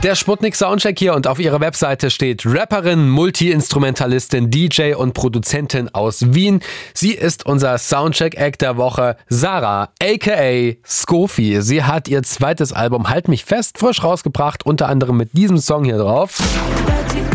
Der Sputnik-Soundcheck hier und auf ihrer Webseite steht Rapperin, Multi-Instrumentalistin, DJ und Produzentin aus Wien. Sie ist unser Soundcheck-Act der Woche, Sarah, aka Skofi. Sie hat ihr zweites Album Halt mich fest frisch rausgebracht, unter anderem mit diesem Song hier drauf.